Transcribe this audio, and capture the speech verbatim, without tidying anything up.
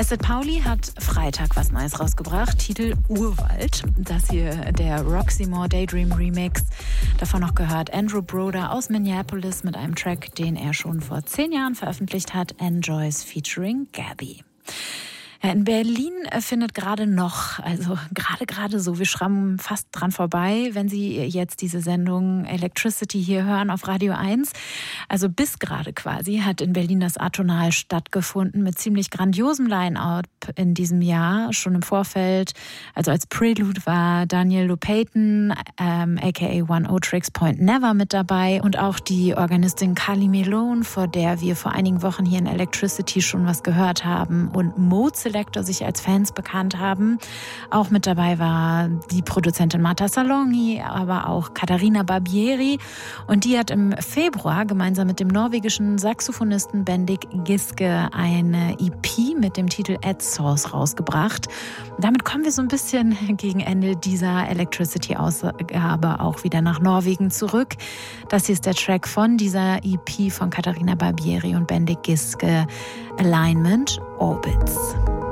Acid Pauli hat Freitag was Neues rausgebracht, Titel Urwald. Das hier der Roxy Moore Daydream Remix. Davon noch gehört Andrew Broder aus Minneapolis mit einem Track, den er schon vor zehn Jahren veröffentlicht hat, Enjoys featuring Gabby. In Berlin findet gerade noch, also gerade gerade so, wir schrammen fast dran vorbei, wenn Sie jetzt diese Sendung Electricity hier hören auf Radio eins. Also bis gerade quasi hat in Berlin das Atonal stattgefunden mit ziemlich grandiosem Line-Up in diesem Jahr. Schon im Vorfeld, also als Prelude war Daniel Lopayton, ähm, aka One O Tricks Point Never mit dabei und auch die Organistin Carly Melone, vor der wir vor einigen Wochen hier in Electricity schon was gehört haben, und Mode sich als Fans bekannt haben. Auch mit dabei war die Produzentin Marta Salongi, aber auch Katharina Barbieri. Und die hat im Februar gemeinsam mit dem norwegischen Saxophonisten Bendik Giske eine E P mit dem Titel Ad Source rausgebracht. Und damit kommen wir so ein bisschen gegen Ende dieser Electricity-Ausgabe auch wieder nach Norwegen zurück. Das hier ist der Track von dieser E P von Katharina Barbieri und Bendik Giske, Alignment Orbits.